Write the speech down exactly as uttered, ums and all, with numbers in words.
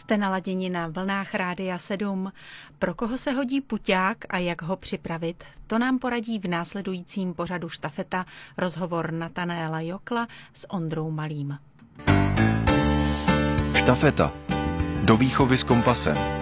Jste naladěni na vlnách Rádia sedm. Pro koho se hodí puťák a jak ho připravit, to nám poradí v následujícím pořadu Štafeta rozhovor Natanaela Jokla s Ondrou Malým. Štafeta. Do výchovy s kompasem.